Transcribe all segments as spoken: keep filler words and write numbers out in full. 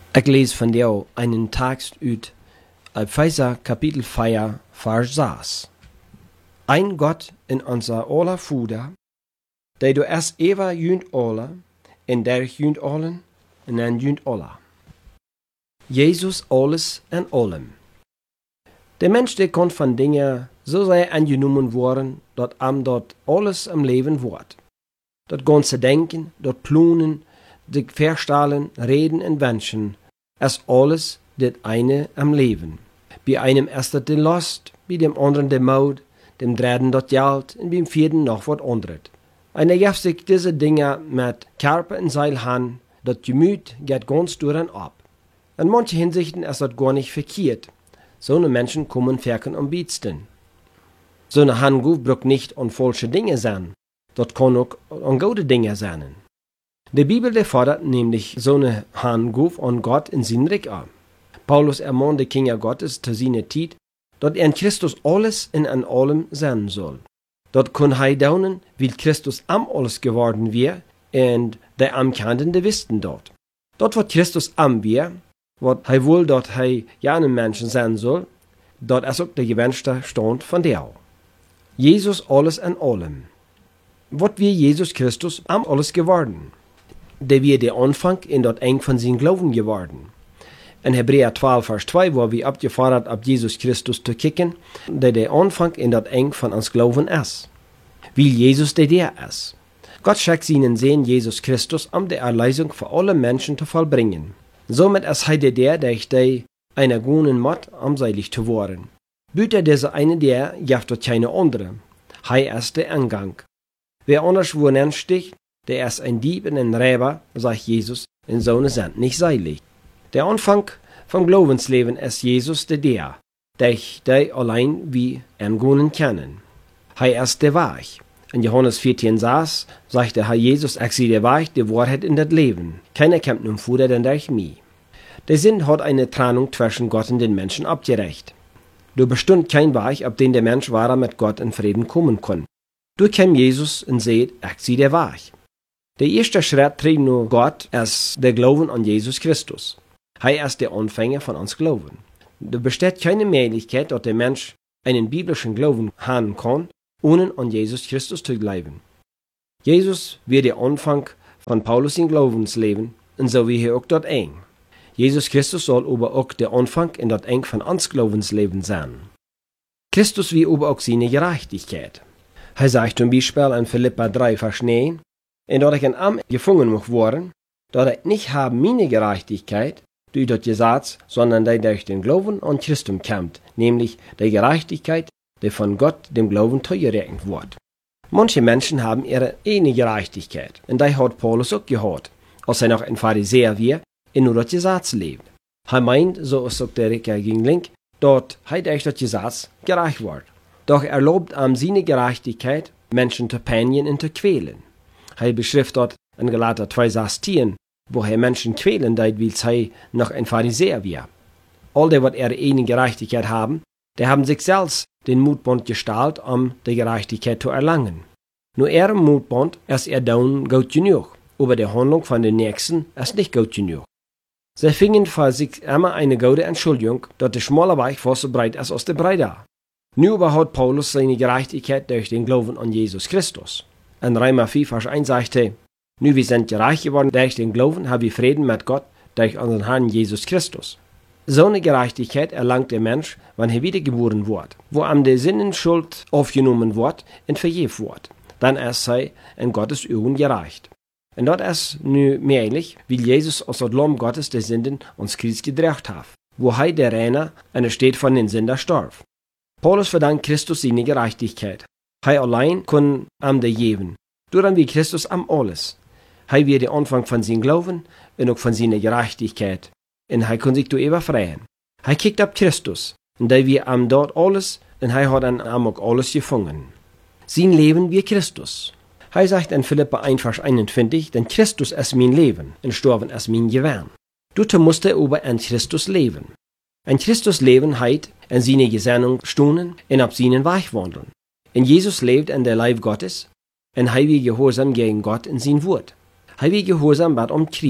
Ik lees van jou einen Text uit Epheser Kapitel vier, Vers zes. Ein Gott in unser aller Vader, der du es ever junt alle, en der junt allen, en en junt alla. Jesus alles en allem. Der Mensch, der kann von Dingen so sehr angenommen worden, dat am dort alles im Leben wird. Dat ganze Denken, dat Planen, das Verstellen, Reden und Wünschen, es alles das eine am Leben. Bei einem ist das die Lust, bei dem anderen die Maut, dem dritten das Geld und beim vierten noch was anderes. Einer jeft sich diese Dinge mit Körper und Seil an, das Gemüt geht ganz durch und ab. In manchen Hinsichten ist das gar nicht verkehrt. So eine Menschen kommen verken am besten. So eine Handguf braucht nicht an falsche Dinge sein. Das kann auch an gute Dinge sein. Die Bibel der fordert nämlich so eine Handguf an Gott in seinen Reich an. Paulus ermahnt die Kinder Gottes zu seiner Zeit, dass er in Christus alles in an allem sein soll. Dort kann er daunen, weil Christus am alles geworden wäre, und die am kannten, die wussten dort. Dort, wo Christus am wäre, wat hij wohl dat hij ja een Menschen sein soll, dat is ook de gewünschte Stand von der. Jesus alles in allem. Wat wir Jesus Christus am alles geworden. Der wir der Anfang in dat eng von sein Glauben geworden. In Hebräer zwölf, Vers zwei, wo wir abgefordert ab Jesus Christus zu kicken, der der Anfang in dat eng von uns Glauben ist. Weil Jesus der der ist. Gott schickt seinen Sohn Jesus Christus, um die Erlösung für alle Menschen zu vollbringen. Somit ist hij der, der die einer guten Mord am seilig zu worden. Büter dieser eine der, jaft dort keine andere. Hij ist der Angang. Wer anders wo nennt sticht, der ist ein Dieb und ein Räber, sagt Jesus, in so ne Sand nicht seilig. Der Anfang vom Glaubensleben ist Jesus der der, der die allein wie angehen kennen. Hij ist der Weg. In Johannes vierzehn sechs sagt der Herr Jesus, ich sehe der Weg, die Wahrheit in das Leben. Keiner kommt nun vor, denn durch mich. Der Sinn hat eine Trennung zwischen Gott und den Menschen abgerecht. Du bestund kein Weg, ab dem der Mensch wahrer mit Gott in Frieden kommen kann. Du kam Jesus und seht, ich sehe der Weg. Der erste Schritt trägt nur Gott, ist der Glauben an Jesus Christus. Er ist der Anfänger von uns Glauben. Du besteht keine Möglichkeit, dass der Mensch einen biblischen Glauben haben kann, ohne an Jesus Christus zu bleiben. Jesus wird der Anfang von Paulus in Glaubensleben und so wie er auch dort eng. Jesus Christus soll aber auch der Anfang in dort eng von uns Glaubensleben sein. Christus wie aber auch seine Gerechtigkeit. Er sagt zum Beispiel in Philippa drei, Vers neun, und dort ich in Am gefangen muss worden, dort ich nicht haben meine Gerechtigkeit, durch das Gesetz, sondern die durch den Glauben an Christus kommt, nämlich die Gerechtigkeit, die von Gott dem Glauben zugerechnet wird. Manche Menschen haben ihre eigene Gerechtigkeit, und die hat Paulus auch gehabt, als er noch ein Pharisäer war, in nur das Gesetz lebt. Er meint, so ist auch der Ricker gegen Link, dort er durch das Gesetz gerecht wird. Doch er lobt am seine Gerechtigkeit, Menschen zu peinigen und zu quälen. Er beschrift dort in Galater zwei, sechzehn, wo er Menschen quälen, weil sie noch ein Pharisäer war. All die, was ihre eigene Gerechtigkeit haben, die haben sich selbst den Mutband gestaltet, um die Gerechtigkeit zu erlangen. Nur ihrem Mutband ist er dann gut genug, aber die Handlung von den Nächsten ist nicht gut genug. Sie fingen für sich immer eine gute Entschuldigung, dass der schmale Weg fast so breit ist als der breite. Nun aber hat Paulus seine Gerechtigkeit durch den Glauben an Jesus Christus. In Römer vier, Vers eins sagt er, nun wir sind gerecht geworden durch den Glauben, haben wir Frieden mit Gott durch unseren Herrn Jesus Christus. So eine Gerechtigkeit erlangt der Mensch, wenn er wiedergeboren wird, wo am der Sinnenschuld aufgenommen wird und vergeben wird. Dann ist er in Gottes Augen gerecht. Und dort ist nu möglich, weil Jesus aus dem Lamm Gottes der Sünden uns Kreuz gedreht hat, wo er der Reiner an der Stadt von den Sündern starb. Paulus verdankt Christus seine Gerechtigkeit. Er allein kann am der geben, durch wie Christus am alles. Er wird der Anfang von seinem Glauben und auch von seiner Gerechtigkeit. Und er kann sich darüber freuen. Er kickt ab Christus, und da wir am dort alles, und er hat an am auch alles gefangen. Sein Leben wie Christus. Er sagt in Philippa eins, Vers einundzwanzig, denn Christus ist mein Leben, und Sterben ist mein Gewinn. Du musst aber in Christus leben. In Christus leben heit, in seine Gesinnung stunden, und auf seinen Weg wandeln. In Jesus lebt in der Leib Gottes, und er wird gehorsam gegen Gott in sein Wort. Er wird gehorsam bat um Kreuz.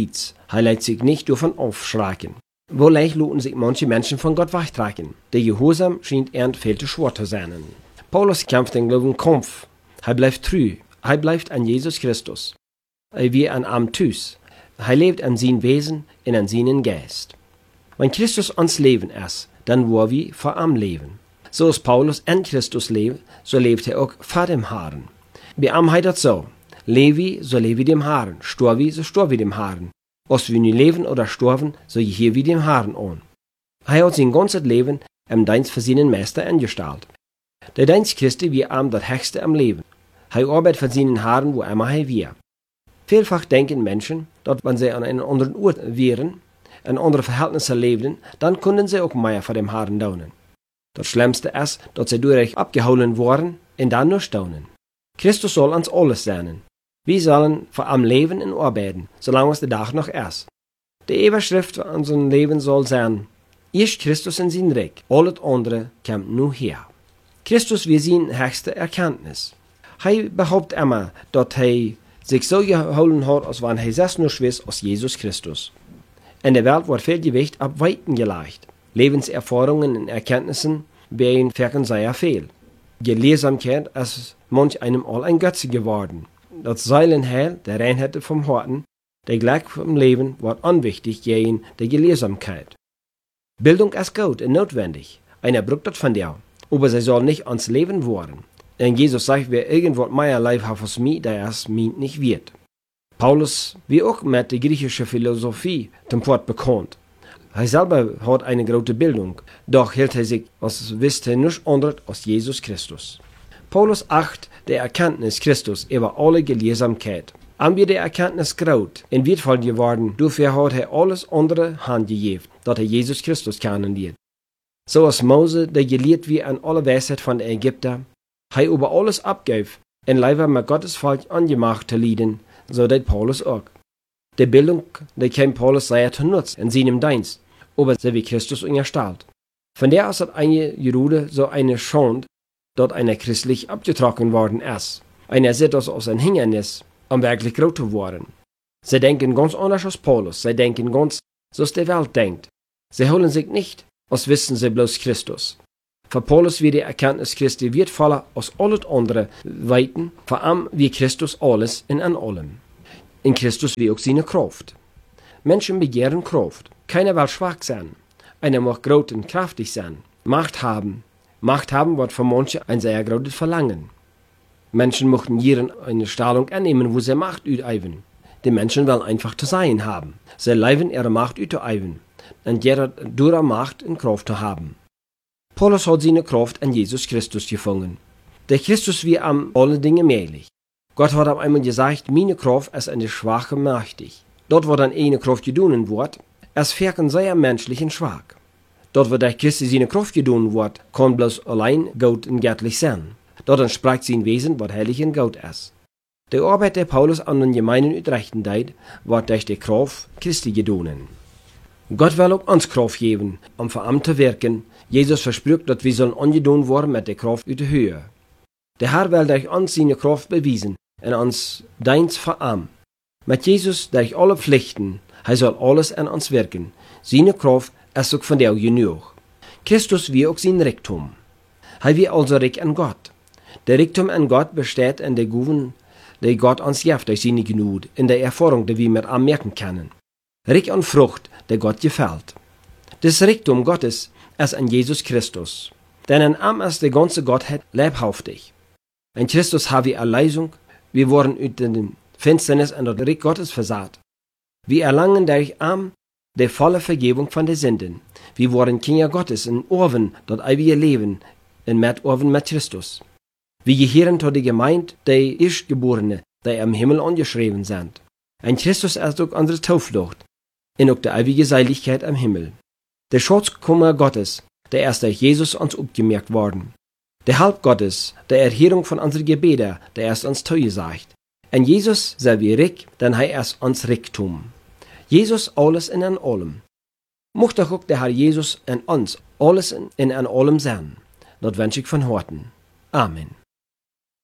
Hij lässt sich nicht davon aufschrecken. Wo leicht lassen sich manche Menschen von Gott wegtragen. Der Gehorsam scheint eher viel zu schwer zu sein. Paulus kämpft den Glauben Kampf. Er bleibt treu. Er bleibt an Jesus Christus. Er wie an am Tüß. Er lebt an sein Wesen und an seinen Geist. Wenn Christus uns Leben ist, dann wollen wir vor am Leben. So ist Paulus an Christus lebt, so lebt er auch vor dem Herrn. Bei ihm heißt das so: Levi, so lebe dem Herrn. Storvi, so storvi dem Herrn. Als wir nu leben oder sterben, so hier wie dem Herrn an. Er hat sein ganzes Leben im Dienst für seinen Meister angestellt. Der Dienst Christi wie am das Höchste am Leben. Er arbeitet für seinen Herrn, wo immer er wir. Vielfach denken Menschen, dass wenn sie an einem anderen Ort wären, in andere Verhältnisse lebten, dann können sie auch mehr für dem Herrn daunen. Das Schlimmste ist, dass sie durch abgehauen wurden und dann nur staunen. Christus soll uns alles sein. Wir sollen vor am Leben und arbeiten, solange es der Tag noch ist. Die Überschrift für unser Leben soll sein: Erst Christus in sein Reich, alles andere kommt nur her. Christus wir seine höchste Erkenntnis. Er behauptet immer, dass er sich so gehalten hat, als wenn er selbst nur schwiss aus Jesus Christus. In der Welt wird viel Gewicht ab Weiten gelegt. Lebenserfahrungen und Erkenntnissen werden wirken sehr viel. Gelehrsamkeit ist manch einem all ein Götze geworden. Das Seelenheil, der Reinheit vom Horten, der Glück vom Leben wird unwichtig gegen die Gelehrsamkeit. Bildung ist gut und notwendig. Einer braucht das von dir, aber sie soll nicht ans Leben werden. Denn Jesus sagt, wer irgendwas mehr leibhaft als mir, der es mir nicht wird. Paulus, wie auch mit der griechischen Philosophie zum Port bekannt. Er selber hat eine große Bildung, doch hielt er sich, als wüsste nichts anderes als Jesus Christus. Paulus acht der Erkenntnis Christus über alle Gelehrsamkeit. An wir der Erkenntnis graut, in wertvoll geworden, dafür hat er alles andere handgegeben, dass er Jesus Christus kennenlernt. So als Mose, der gelehrt wie an alle Weisheit von den Ägypter, er über alles abgab, in Leiber mit Gottes Volk angemacht zu leiden, so dat Paulus auch. Die Bildung, die kam Paulus sehr zu Nutz in seinem Dienst, aber sie wie Christus unterstellt. Von der aus hat einige Jude so eine Schande, dort einer christlich abgetrocknet worden ist. Einer sieht das als ein Hindernis, um wirklich groß zu werden. Sie denken ganz anders als Paulus, sie denken ganz, so als die Welt denkt. Sie holen sich nicht, als wissen sie bloß Christus. Für Paulus wird die Erkenntnis Christi wertvoller als alles andere Weiten, vor allem wie Christus alles in an allem. In Christus wie auch seine Kraft. Menschen begehren Kraft. Keiner will schwach sein. Einer muss groß und kraftig sein. Macht haben. Macht haben wird für manche ein sehr großes Verlangen. Menschen möchten hier eine Stellung annehmen, wo sie Macht üben. Die Menschen wollen einfach zu sein haben. Sie leiden ihre Macht üben. Und jeder durch Macht und Kraft zu haben. Paulus hat seine Kraft an Jesus Christus gefunden. Der Christus wie am alle Dinge möglich. Gott hat einmal gesagt, meine Kraft ist eine Schwache mächtig. Dort, wo dann eine Kraft gedonen wird, es wirken sehr menschlich und schwach. Dort, wo der Christus seine Kraft gedonen wird, kann bloß allein Gott und göttlich sein. Dort entspricht sein Wesen, was heilig und Gott ist. Die Arbeit der Paulus an den Gemeinden Utrechten deit, wird durch die Kraft Christi gedonen. Gott will auch uns Kraft geben, um für ihm zu wirken. Jesus verspricht, dass wir sollen angedont werden mit der Kraft aus der Höhe. Der Herr will durch uns seine Kraft beweisen und uns Dienst für ihm. Mit Jesus durch alle Pflichten, er soll alles an uns wirken. Seine Kraft ist auch von der genug. Christus wie auch sein Reichtum. Er wie also reich an Gott. Der Reichtum an Gott besteht in der Gaben, die Gott uns gibt durch seine Gnade, in der Erfahrung, die wir mit ihm merken können. Reich an Frucht, der Gott gefällt. Das Reichtum Gottes ist an Jesus Christus. Denn an ihm ist die ganze Gottheit leibhaftig. In Christus haben wir Erlösung, wir wurden aus den Finsternis und das Reich Gottes versaht. Wir erlangen durch ihm die volle Vergebung von den Sünden. Wir wurden Kinder Gottes in Orven, dort ewige Leben, in mit Orven mit Christus. Wir gehören zu der Gemeinde, die Erstgeborene, die im Himmel angeschrieben sind. In Christus ist auch unsere Zuflucht, in auch die ewige Seligkeit im Himmel. Der Schutzkummer Gottes, der ist durch Jesus uns abgemerkt worden. Der Halb Gottes, der Erhörung von unseren Gebeten, der ist uns zugesagt. In Jesus sei wir reich, denn er ist uns Reichtum. Jesus alles in an allem. Mocht doch auch der Herr Jesus in uns alles in, in an allem sein. Das wünsche ich von Herzen. Amen.